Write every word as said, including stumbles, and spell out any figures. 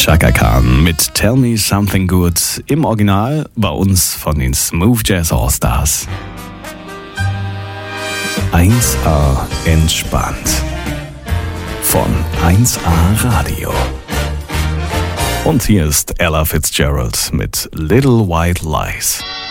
Chaka Khan mit Tell Me Something Good im Original bei uns von den Smooth Jazz All-Stars. eins A entspannt von eins A Radio. Und hier ist Ella Fitzgerald mit Little White Lies.